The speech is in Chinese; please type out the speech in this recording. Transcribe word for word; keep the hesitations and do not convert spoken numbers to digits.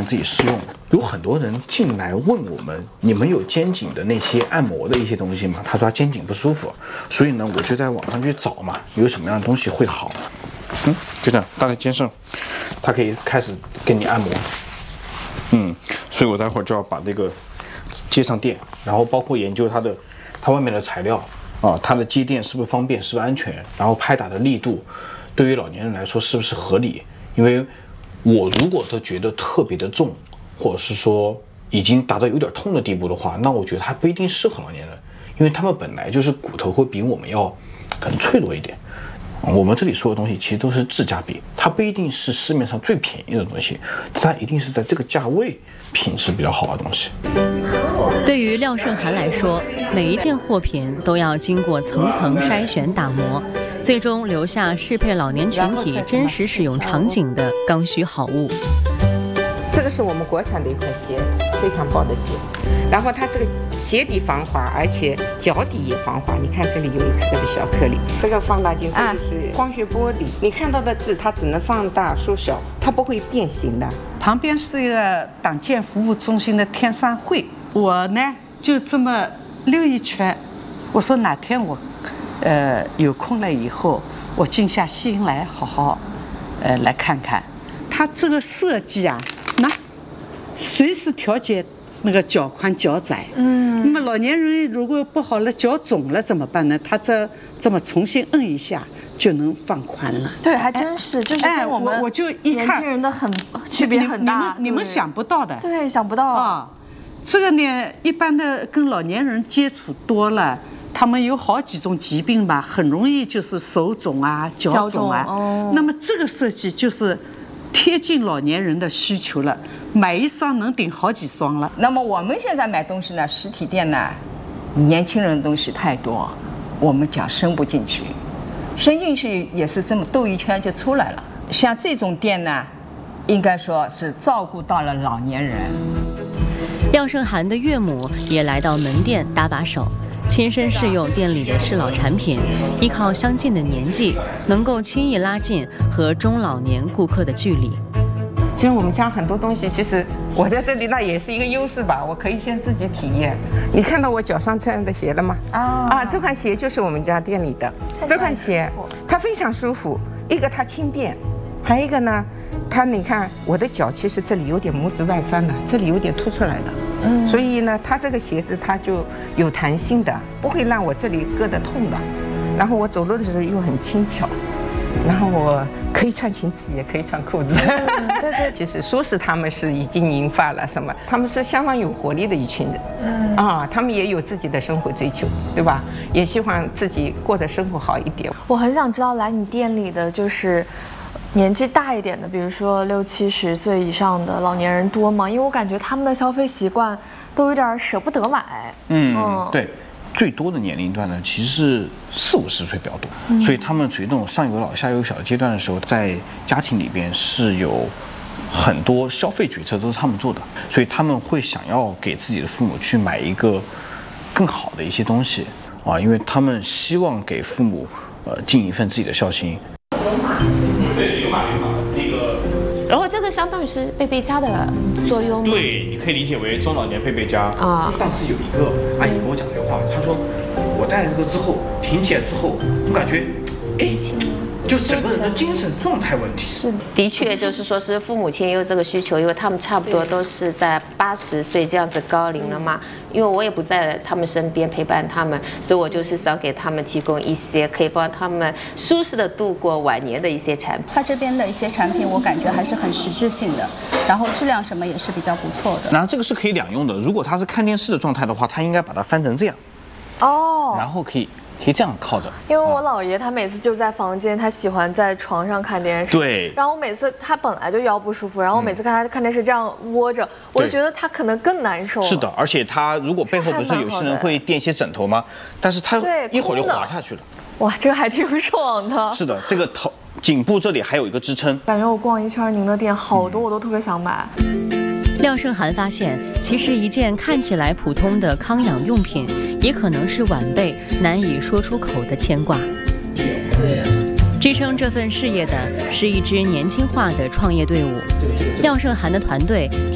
自己试用。有很多人进来问我们，你们有肩颈的那些按摩的一些东西吗？他说他肩颈不舒服，所以呢，我就在网上去找嘛，有什么样的东西会好。嗯，就这样搭在肩上，它可以开始给你按摩。嗯，所以我待会儿就要把这个接上电，然后包括研究它的它外面的材料啊，它的接电是不是方便，是不是安全，然后拍打的力度对于老年人来说是不是合理？因为我如果都觉得特别的重，或者是说已经达到有点痛的地步的话，那我觉得它不一定适合老年人，因为他们本来就是骨头会比我们要可能脆弱一点。我们这里说的东西其实都是质价比，它不一定是市面上最便宜的东西，它一定是在这个价位品质比较好的东西。 对于廖胜涵来说，每一件货品都要经过层层筛选打磨，最终留下适配老年群体真实使用场景的刚需好物。 这个是我们国产的一款鞋，非常薄的鞋，然后它这个鞋底防滑，而且脚底也防滑。你看这里有一颗的小颗粒，这个放大镜这就是光学玻璃，你看到的字它只能放大缩小，它不会变形的。 旁边是一个党建服务中心的天山会，我呢就这么溜一圈，我说哪天我，呃有空了以后，我静下心来好好，呃来看看，它这个设计啊。那随时调节那个脚宽脚窄，嗯，那么老年人如果不好了脚肿了怎么办呢？他这这么重新摁一下就能放宽了。 对，还真是，就是跟我们我我就一看年轻人的很区别很大， 你们你们想不到的， 对，想不到啊。这个呢，一般的跟老年人接触多了，他们有好几种疾病吧，很容易就是手肿啊、脚肿啊。哦，那么这个设计就是贴近老年人的需求了，买一双能顶好几双了。 那么我们现在买东西呢，实体店呢，年轻人的东西太多，我们讲伸不进去，伸进去也是这么兜一圈就出来了。像这种店呢，应该说是照顾到了老年人。 廖胜涵的岳母也来到门店搭把手，亲身试用店里的适老产品，依靠相近的年纪，能够轻易拉近和中老年顾客的距离。 其实我们家很多东西，其实我在这里那也是一个优势吧，我可以先自己体验。你看到我脚上穿的鞋了吗？啊啊，这款鞋就是我们家店里的。这款鞋它非常舒服，一个它轻便，还有一个呢，它你看我的脚其实这里有点拇指外翻了，这里有点凸出来的。嗯，所以呢，它这个鞋子它就有弹性的，不会让我这里硌得痛的。然后我走路的时候又很轻巧，然后我可以穿裙子，也可以穿裤子。嗯、对对，其实说是他们是已经银发了什么，他们是相当有活力的一群人。嗯啊，他们也有自己的生活追求，对吧？也希望自己过得生活好一点。 我很想知道来你店里的就是年纪大一点的，比如说六七十岁以上的老年人多吗？因为我感觉他们的消费习惯都有点舍不得买。 嗯，嗯对，最多的年龄段呢，其实是四五十岁比较多，嗯、所以他们属于那种上有老下有小的阶段的时候，在家庭里边是有很多消费决策都是他们做的，所以他们会想要给自己的父母去买一个更好的一些东西啊，因为他们希望给父母呃尽一份自己的孝心。 对，有码有码那个， 然后这个相当于是贝贝佳的作用。 对，你可以理解为中老年贝贝佳啊。 上次有一个阿姨跟我讲这个话，她说我戴了这个之后，挺起来之后，我感觉，哎，就整个人的精神状态问题。 是，的确就是说是父母亲也有这个需求，因为他们差不多都是在八十岁这样子高龄了嘛。因为我也不在他们身边陪伴他们，所以我就是想给他们提供一些可以帮他们舒适的度过晚年的一些产品。 他这边的一些产品，我感觉还是很实质性的，然后质量什么也是比较不错的。 然后这个是可以两用的，如果他是看电视的状态的话，他应该把它翻成这样。 哦。 然后可以。可以这样靠着， 因为我姥爷他每次就在房间，他喜欢在床上看电视。 对。 然后我每次他本来就腰不舒服，然后我每次看他看电视这样窝着，我就觉得他可能更难受。 是的，而且他如果背后不是有些人会垫一些枕头吗？但是他一会儿就滑下去了。 哇，这个还挺爽的。 是的，这个头颈部这里还有一个支撑。 感觉我逛一圈您的店，好多我都特别想买。 廖胜涵发现，其实一件看起来普通的康养用品，也可能是晚辈难以说出口的牵挂。支撑这份事业的是一支年轻化的创业队伍。廖胜涵的团队